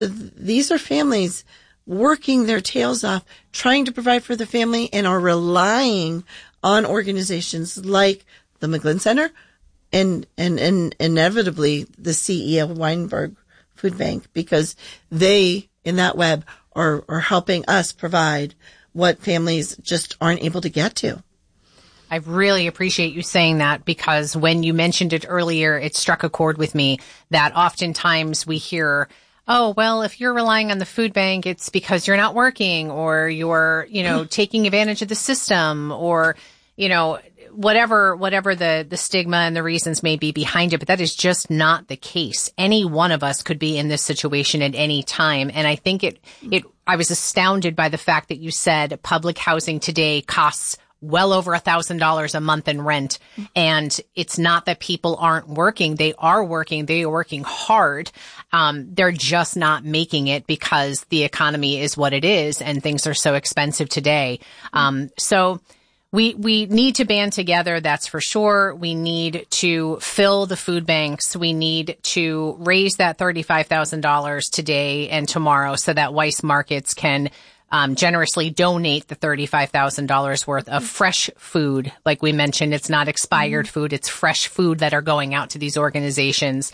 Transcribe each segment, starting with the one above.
These are families working their tails off, trying to provide for the family, and are relying on organizations like the McGlynn Center and inevitably the C.E.L. Weinberg Food Bank, because they, in that web, are helping us provide what families just aren't able to get to. I really appreciate you saying that, because when you mentioned it earlier, it struck a chord with me that oftentimes we hear, oh, well, if you're relying on the food bank, it's because you're not working, or you're, taking advantage of the system, or, whatever the stigma and the reasons may be behind it. But that is just not the case. Any one of us could be in this situation at any time. And I think I was astounded by the fact that you said public housing today costs well over $1,000 a month in rent. And it's not that people aren't working. They are working. They are working hard. They're just not making it because the economy is what it is and things are so expensive today. So we need to band together. That's for sure. We need to fill the food banks. We need to raise that $35,000 today and tomorrow so that Weis Markets can generously donate the $35,000 worth of fresh food. Like we mentioned, it's not expired food. It's fresh food that are going out to these organizations.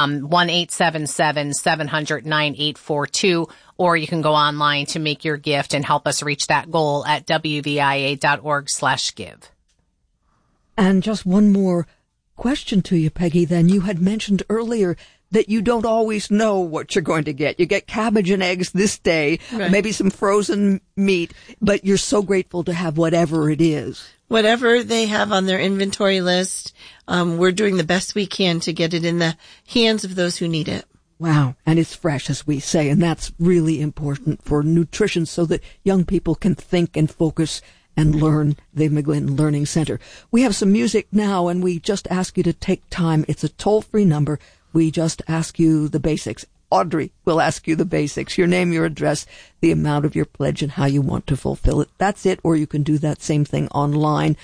1-877-700-9842, or you can go online to make your gift and help us reach that goal at wvia.org/give. And just one more question to you, Peggy. Then you had mentioned earlier that you don't always know what you're going to get. You get cabbage and eggs this day, right, maybe some frozen meat, but you're so grateful to have whatever it is. Whatever they have on their inventory list, we're doing the best we can to get it in the hands of those who need it. Wow. And it's fresh, as we say, and that's really important for nutrition so that young people can think and focus and learn. The McGlynn Learning Center. We have some music now, and we just ask you to take time. It's a toll-free number. We just ask you the basics. Audrey will ask you the basics, your name, your address, the amount of your pledge, and how you want to fulfill it. That's it, or you can do that same thing online,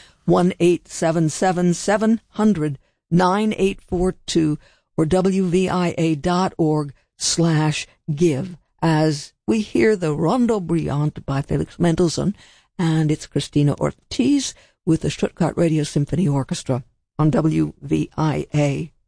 1-877-700-9842 or wvia.org/give. As we hear the Rondo Brillante by Felix Mendelssohn, and it's Christina Ortiz with the Stuttgart Radio Symphony Orchestra on WVIA.